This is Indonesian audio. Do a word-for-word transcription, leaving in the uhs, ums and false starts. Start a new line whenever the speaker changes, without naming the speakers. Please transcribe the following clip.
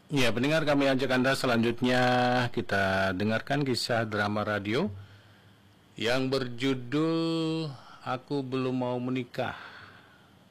Ya, pendengar, kami ajak Anda selanjutnya kita dengarkan kisah drama radio yang berjudul Aku Belum Mau Menikah.